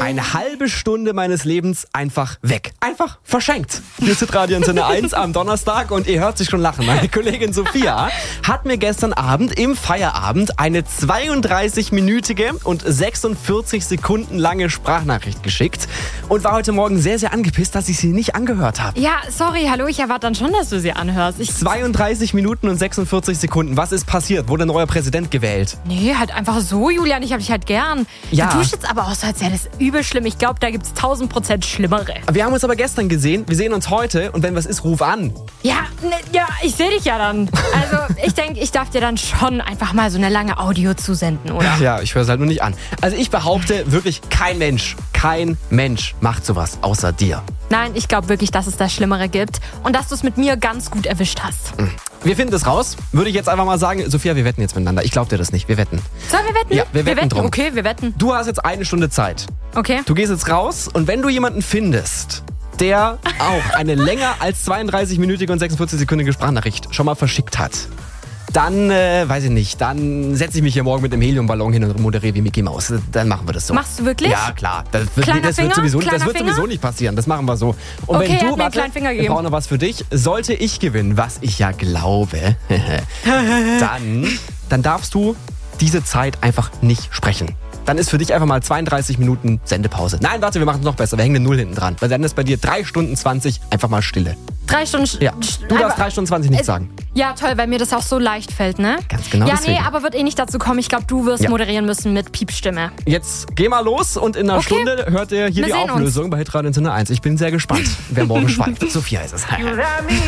Eine halbe Stunde meines Lebens einfach weg. Einfach verschenkt. Hier ist Radio Antenne 1 am Donnerstag und ihr hört sich schon lachen. Meine Kollegin Sophia hat mir gestern Abend im Feierabend eine 32-minütige und 46 Sekunden lange Sprachnachricht geschickt und war heute Morgen sehr, sehr angepisst, dass ich sie nicht angehört habe. Ja, sorry, hallo, ich erwarte dann schon, dass du sie anhörst. 32 Minuten und 46 Sekunden. Was ist passiert? Wurde ein neuer Präsident gewählt? Nee, halt einfach so, Julian, ich hab dich halt gern. Ja. Du tust jetzt aber auch so, als wäre das übel schlimm. Ich glaube, da gibt's 1000% Schlimmere. Wir haben uns aber gestern gesehen. Wir sehen uns heute und wenn was ist, ruf an. Ja, ich sehe dich ja dann. Also, ich denke, ich darf dir dann schon einfach mal so eine lange Audio zusenden, oder? Ja, ich höre es halt nur nicht an. Also ich behaupte wirklich, kein Mensch macht sowas außer dir. Nein, ich glaube wirklich, dass es das Schlimmere gibt und dass du es mit mir ganz gut erwischt hast. Wir finden das raus. Würde ich jetzt einfach mal sagen, Sophia, wir wetten jetzt miteinander. Ich glaube dir das nicht. Wir wetten. Sollen wir wetten? Ja, wir wetten drum. Okay, wir wetten. Du hast jetzt eine Stunde Zeit. Okay. Du gehst jetzt raus und wenn du jemanden findest, der auch eine länger als 32-minütige und 46-sekündige Sprachnachricht schon mal verschickt hat, dann, weiß ich nicht, dann setze ich mich hier morgen mit einem Heliumballon hin und moderiere wie Mickey Maus. Dann machen wir das so. Machst du wirklich? Ja, klar. Das wird Finger? sowieso nicht passieren. Das machen wir so. Und Okay, wenn er du, hat mir einen kleinen Finger ich gegeben. brauche noch was für dich. Sollte ich gewinnen, was ich ja glaube, dann darfst du diese Zeit einfach nicht sprechen. Dann ist für dich einfach mal 32 Minuten Sendepause. Nein, warte, wir machen es noch besser. Wir hängen eine 0 hinten dran. Weil dann ist bei dir 3 Stunden 20 einfach mal Stille. 3 Stunden... Ja, du darfst 3 Stunden 20 nichts sagen. Ja, toll, weil mir das auch so leicht fällt, ne? Ganz genau Ja, deswegen. nee, aber wird eh nicht dazu kommen. Ich glaube, du wirst Ja. moderieren müssen mit Piepstimme. Jetzt geh mal los und in einer Okay. Stunde hört ihr hier Wir die sehen uns. Auflösung bei Hitradio Antenne 1. Ich bin sehr gespannt, wer morgen schweigt. Sophia ist es.